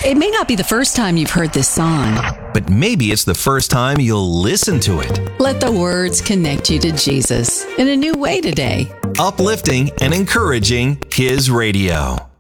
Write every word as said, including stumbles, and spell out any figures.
It may not be the first time you've heard this song, but maybe it's the first time you'll listen to it. Let the words connect you to Jesus in a new way today. Uplifting and encouraging His radio.